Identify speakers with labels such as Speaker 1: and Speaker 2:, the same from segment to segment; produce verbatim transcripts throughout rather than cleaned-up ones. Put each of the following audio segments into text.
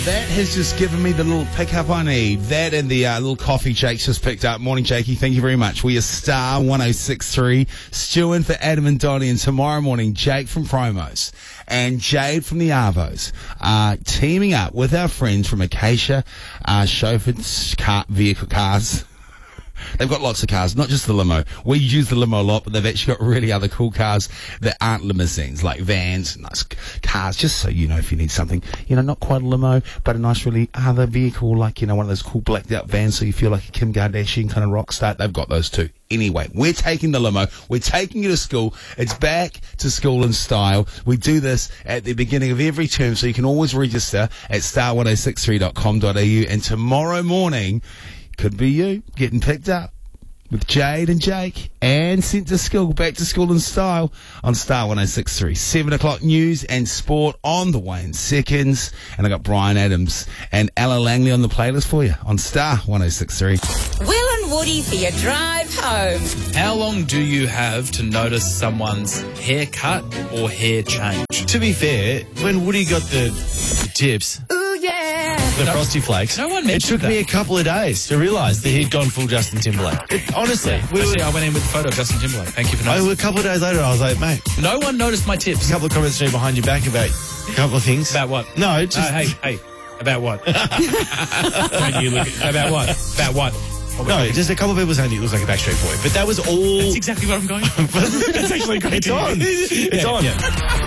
Speaker 1: That has just given me the little pickup I need. That and the uh, little coffee Jake's just picked up. Morning, Jakey. Thank you very much. We are Star one oh six point three. Stu in for Adam and Donnie. And tomorrow morning, Jake from Promos and Jade from the Arvos are teaming up with our friends from Acacia uh, Chauffeured car, Vehicle Cars. They've got lots of cars, not just the limo. We use the limo a lot, but they've actually got really other cool cars that aren't limousines, like vans, nice cars, just so you know if you need something, you know, not quite a limo, but a nice really other vehicle, like, you know, one of those cool blacked out vans so you feel like a Kim Kardashian kind of rock star. They've got those too. Anyway, we're taking the limo. We're taking you to school. It's back to school in style. We do this at the beginning of every term, so you can always register at star one oh six three dot com dot a u. And tomorrow morning, could be you getting picked up with Jade and Jake and sent to school, back to school in style on Star one oh six point three. Seven o'clock news and sport on the way in seconds. And I got Brian Adams and Ella Langley on the playlist for you on Star one oh six point three.
Speaker 2: Will and Woody for your drive home.
Speaker 3: How long do you have to notice someone's haircut or hair change?
Speaker 4: To be fair, when Woody got the, the tips,
Speaker 2: Ooh, yeah.
Speaker 4: the
Speaker 3: No-
Speaker 4: Frosty Flakes,
Speaker 3: no one
Speaker 4: it
Speaker 3: mentioned
Speaker 4: took me a
Speaker 3: that.
Speaker 4: couple of days to realise that he'd gone full Justin Timberlake. It, honestly, we were,
Speaker 3: Actually, I went in with a photo of Justin Timberlake. Thank you for
Speaker 4: I,
Speaker 3: noticing.
Speaker 4: a couple of days later, I was like, mate,
Speaker 3: No one noticed my tips.
Speaker 4: a couple of comments from behind your back about a couple of things.
Speaker 3: About what?
Speaker 4: No, just...
Speaker 3: Uh, hey, hey. About what? When you look at, about what? About what? What
Speaker 4: No,
Speaker 3: we doing?
Speaker 4: just a couple of people saying he looks like a Backstreet Boy. But that was all...
Speaker 3: That's exactly what I'm going for.
Speaker 4: That's actually great. It's on. It's
Speaker 3: Yeah,
Speaker 4: on.
Speaker 3: yeah.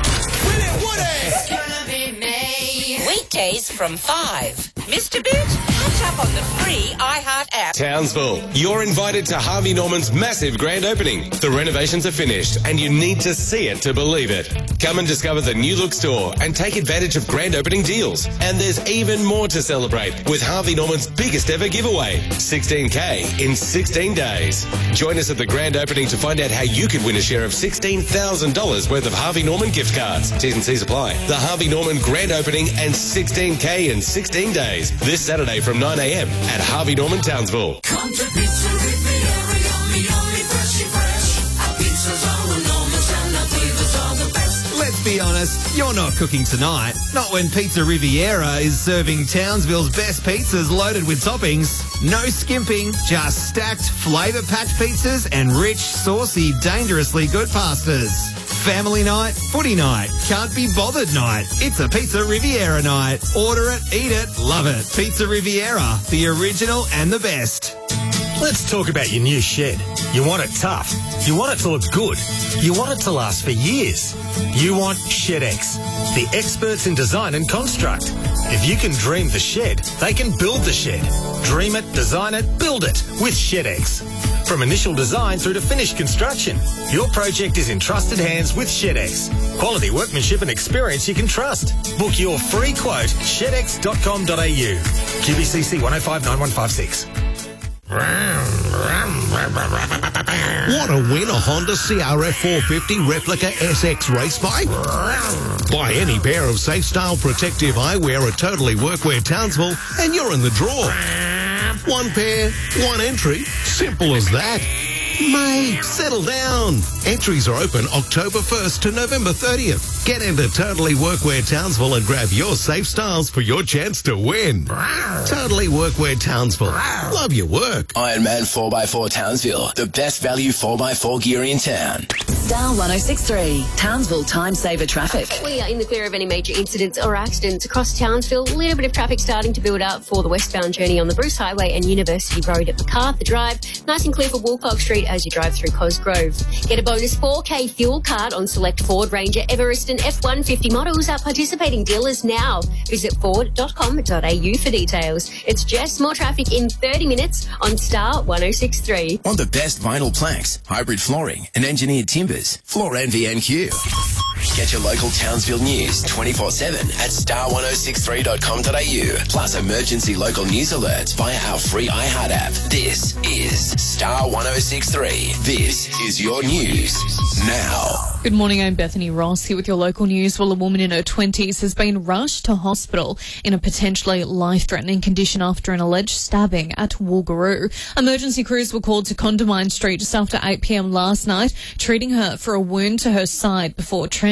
Speaker 2: Weekdays from five. Mister Boot, catch up on the free iHeart app.
Speaker 5: Townsville, you're invited to Harvey Norman's massive grand opening. The renovations are finished and you need to see it to believe it. Come and discover the new look store and take advantage of grand opening deals. And there's even more to celebrate with Harvey Norman's biggest ever giveaway, sixteen K in sixteen days. Join us at the grand opening to find out how you could win a share of sixteen thousand dollars worth of Harvey Norman gift cards. T's and C's apply. The Harvey Norman grand opening and sixteen K in sixteen days. This Saturday from nine a.m. at Harvey Norman Townsville.
Speaker 6: Come to Pizza Riviera, yummy, yummy, freshy fresh. Our pizzas are enormous and our flavors are the best.
Speaker 7: Let's be honest, you're not cooking tonight. Not when Pizza Riviera is serving Townsville's best pizzas loaded with toppings. No skimping, just stacked, flavour-packed pizzas and rich, saucy, dangerously good pastas. Family night, footy night, can't be bothered night. It's a Pizza Riviera night. Order it, eat it, love it. Pizza Riviera, the original and the best.
Speaker 8: Let's talk about your new shed. You want it tough. You want it to look good. You want it to last for years. You want ShedX, the experts in design and construct. If you can dream the shed, they can build the shed. Dream it, design it, build it with ShedX. From initial design through to finished construction, your project is in trusted hands with ShedX. Quality workmanship and experience you can trust. Book your free quote, shed x dot com dot a u. Q B C C one oh five nine one five six.
Speaker 9: Want to win a Honda C R F four fifty replica S X race bike? Buy any pair of Safe Style protective eyewear at Totally Workwear Townsville and you're in the draw. One pair, one entry. Simple as that. Mate, settle down. Entries are open October first to November thirtieth. Get into Totally Workwear Townsville and grab your Safe Styles for your chance to win. Totally Workwear Townsville. Love your work.
Speaker 10: Ironman four by four Townsville, the best value four by four gear in town.
Speaker 11: Star one oh six point three, Townsville Time Saver Traffic.
Speaker 12: We are in the clear of any major incidents or accidents across Townsville. A little bit of traffic starting to build up for the westbound journey on the Bruce Highway and University Road at MacArthur Drive. Nice and clear for Woolcock Street as you drive through Cosgrove. Get a bonus four K fuel card on select Ford, Ranger, Everest and F one fifty models at participating dealers now. Visit ford dot com dot a u for details. It's Jess. More traffic in thirty minutes on Star one oh six point three.
Speaker 10: Want the best vinyl planks, hybrid flooring and engineered timbers? Floor Envy N Q. Get your local Townsville news twenty-four seven at star one oh six three dot com dot a u. Plus emergency local news alerts via our free iHeart app. This is Star one oh six point three. This is your news now.
Speaker 13: Good morning, I'm Bethany Ross here with your local news. Well, a woman in her twenties has been rushed to hospital in a potentially life-threatening condition after an alleged stabbing at Woolgaroo. Emergency crews were called to Condamine Street just after eight p.m. last night, treating her for a wound to her side before transporting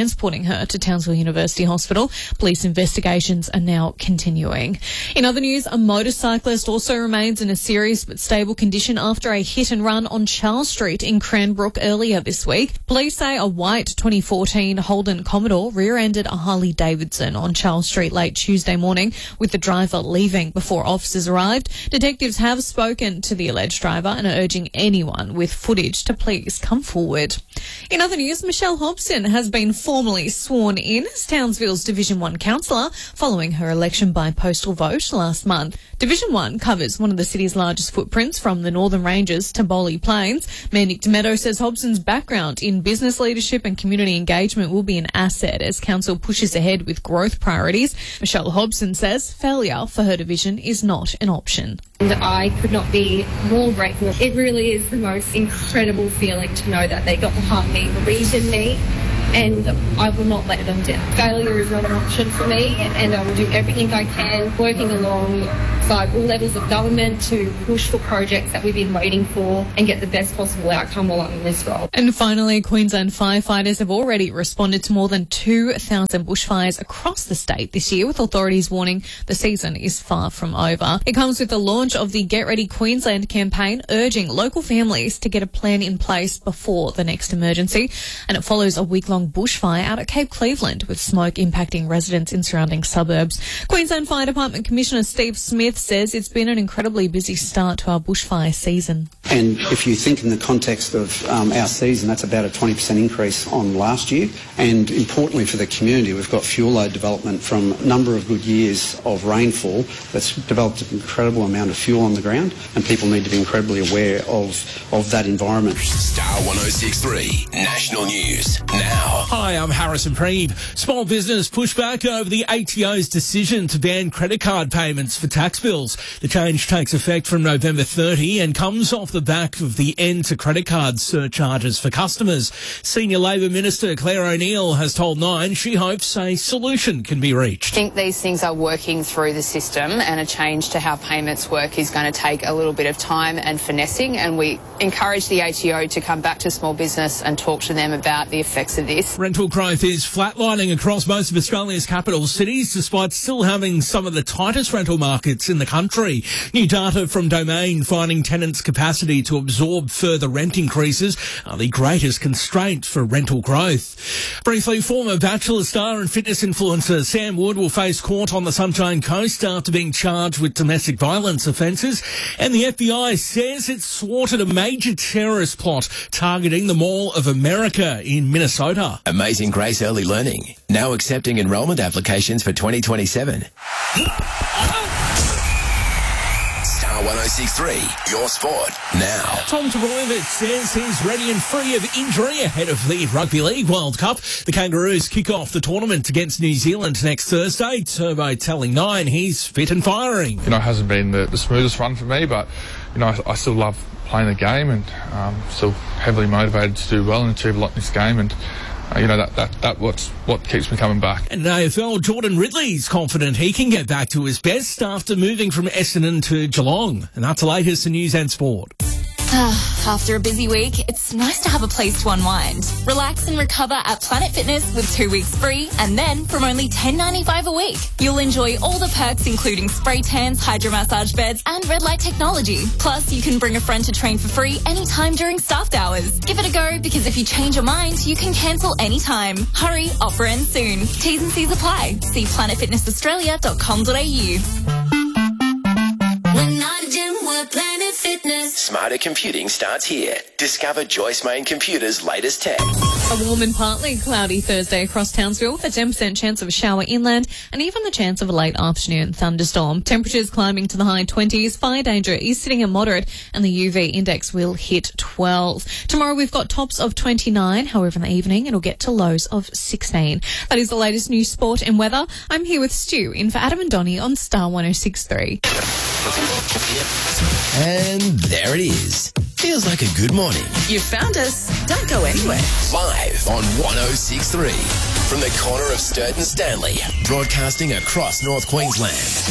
Speaker 13: transporting her to Townsville University Hospital. Police investigations are now continuing. In other news, a motorcyclist also remains in a serious but stable condition after a hit and run on Charles Street in Cranbrook earlier this week. Police say a white twenty fourteen Holden Commodore rear-ended a Harley Davidson on Charles Street late Tuesday morning, with the driver leaving before officers arrived. Detectives have spoken to the alleged driver and are urging anyone with footage to please come forward. In other news, Michelle Hobson has been formally sworn in as Townsville's Division one councillor following her election by postal vote last month. Division one covers one of the city's largest footprints from the Northern Ranges to Bowley Plains. Mayor Nick Demeto says Hobson's background in business leadership and community engagement will be an asset as council pushes ahead with growth priorities. Michelle Hobson says failure for her division is not an option.
Speaker 14: And I could not be more grateful. It really is the most incredible feeling to know that they got behind me, believed in me, and I will not let them down. Failure is not an option for me, and I will do everything I can, working alongside all levels of government to push for projects that we've been waiting for and get the best possible outcome while I'm in this role.
Speaker 13: And finally, Queensland firefighters have already responded to more than two thousand bushfires across the state this year, with authorities warning the season is far from over. It comes with the launch of the Get Ready Queensland campaign, urging local families to get a plan in place before the next emergency. And it follows a week-long bushfire out at Cape Cleveland, with smoke impacting residents in surrounding suburbs. Queensland Fire Department Commissioner Steve Smith says it's been an incredibly busy start to our bushfire season.
Speaker 15: And if you think in the context of um, our season, that's about a twenty percent increase on last year. And importantly for the community, we've got fuel load development from a number of good years of rainfall that's developed an incredible amount of fuel on the ground, and people need to be incredibly aware of, of that environment.
Speaker 10: Star one oh six point three National News now.
Speaker 3: Hi, I'm Harrison Preed. Small business pushback over the A T O's decision to ban credit card payments for tax bills. The change takes effect from November thirtieth and comes off the back of the end to credit card surcharges for customers. Senior Labor Minister Claire O'Neill has told Nine she hopes a solution can be reached.
Speaker 16: I think these things are working through the system, and a change to how payments work is going to take a little bit of time and finessing, and we encourage the A T O to come back to small business and talk to them about the effects of this.
Speaker 3: Rental growth is flatlining across most of Australia's capital cities, despite still having some of the tightest rental markets in the country. New data from Domain finding tenants' capacity to absorb further rent increases are the greatest constraint for rental growth. Briefly, former Bachelor star and fitness influencer Sam Wood will face court on the Sunshine Coast after being charged with domestic violence offences, and the F B I says it's thwarted a major terrorist plot targeting the Mall of America in Minnesota.
Speaker 10: Amazing Grace Early Learning, now accepting enrolment applications for twenty twenty-seven. Star one oh six point three, your sport now.
Speaker 3: Tom Tavoyevich says he's ready and free of injury ahead of the Rugby League World Cup. The Kangaroos kick off the tournament against New Zealand next Thursday. Turbo telling Nine he's fit and firing.
Speaker 17: You know, it hasn't been the, the smoothest run for me, but, you know, I, I still love playing the game, and um, still heavily motivated to do well and achieve a lot in this game, and uh, you know that that that what's what keeps me coming back.
Speaker 3: And A F L, Jordan Ridley's confident he can get back to his best after moving from Essendon to Geelong, and that's the latest in news and sport.
Speaker 18: After a busy week, it's nice to have a place to unwind. Relax and recover at Planet Fitness with two weeks free, and then from only ten ninety-five a week. You'll enjoy all the perks including spray tans, hydro massage beds and red light technology. Plus, you can bring a friend to train for free anytime during staffed hours. Give it a go, because if you change your mind, you can cancel anytime. Hurry, offer ends soon. T's and C's apply. See planet fitness australia dot com dot a u.
Speaker 6: We're not gym, we're Planet Fitness.
Speaker 10: Smarter computing starts here. Discover Joyce Main Computer's latest tech.
Speaker 13: A warm and partly cloudy Thursday across Townsville, a ten percent chance of a shower inland, and even the chance of a late afternoon thunderstorm. Temperatures climbing to the high twenties. Fire danger is sitting at moderate, and the U V index will hit twelve. Tomorrow we've got tops of twenty-nine. However, in the evening it'll get to lows of sixteen. That is the latest news, sport and weather. I'm here with Stu in for Adam and Donnie on Star one oh six point three.
Speaker 10: And there it is. Feels like a good morning.
Speaker 11: You found us. Don't go anywhere.
Speaker 10: Live on one oh six point three. From the corner of Sturt and Stanley. Broadcasting across North Queensland.